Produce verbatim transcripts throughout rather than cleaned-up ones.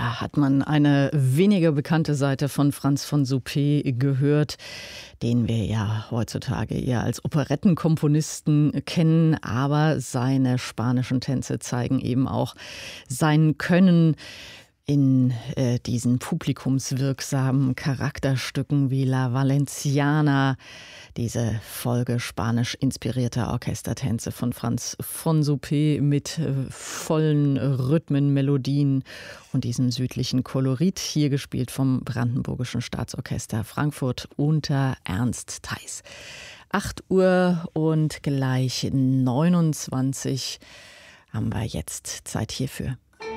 Da hat man eine weniger bekannte Seite von Franz von Suppé gehört, den wir ja heutzutage eher als Operettenkomponisten kennen. Aber seine spanischen Tänze zeigen eben auch sein Können in äh, diesen publikumswirksamen Charakterstücken wie La Valenciana, diese Folge spanisch inspirierter Orchestertänze von Franz von Suppé mit äh, vollen Rhythmen, Melodien und diesem südlichen Kolorit, hier gespielt vom Brandenburgischen Staatsorchester Frankfurt unter Ernst Theis. acht Uhr und gleich neunundzwanzig haben wir jetzt Zeit hierfür.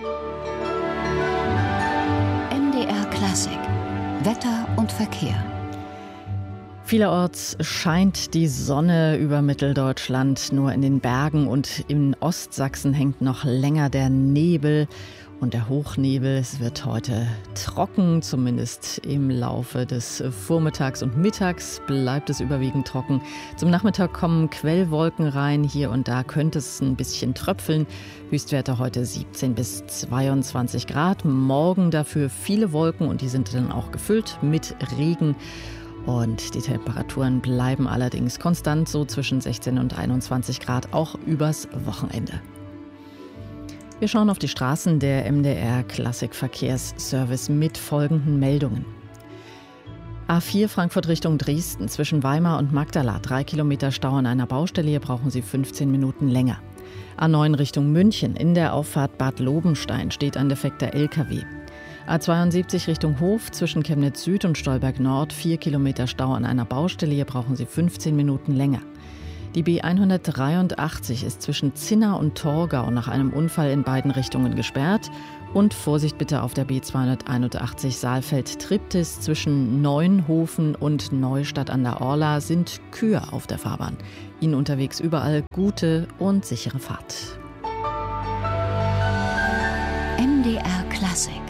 M D R Klassik. Wetter und Verkehr. Vielerorts scheint die Sonne über Mitteldeutschland, nur in den Bergen und in Ostsachsen hängt noch länger der Nebel und der Hochnebel. Es wird heute trocken, zumindest im Laufe des Vormittags und Mittags bleibt es überwiegend trocken. Zum Nachmittag kommen Quellwolken rein, hier und da könnte es ein bisschen tröpfeln. Höchstwerte heute siebzehn bis zweiundzwanzig Grad. Morgen dafür viele Wolken und die sind dann auch gefüllt mit Regen. Und die Temperaturen bleiben allerdings konstant, so zwischen sechzehn und einundzwanzig Grad, auch übers Wochenende. Wir schauen auf die Straßen der M D R Klassikverkehrsservice mit folgenden Meldungen. A vier Frankfurt Richtung Dresden zwischen Weimar und Magdala, drei Kilometer Stau an einer Baustelle, hier brauchen Sie fünfzehn Minuten länger. A neun Richtung München, in der Auffahrt Bad Lobenstein steht ein defekter L K W. A zweiundsiebzig Richtung Hof zwischen Chemnitz Süd und Stolberg Nord, vier Kilometer Stau an einer Baustelle, hier brauchen Sie fünfzehn Minuten länger. Die B hundertdreiundachtzig ist zwischen Zinna und Torgau nach einem Unfall in beiden Richtungen gesperrt. Und Vorsicht bitte auf der B zweihunderteinundachtzig Saalfeld-Triptis zwischen Neunhofen und Neustadt an der Orla sind Kühe auf der Fahrbahn. Ihnen unterwegs überall gute und sichere Fahrt. M D R Klassik.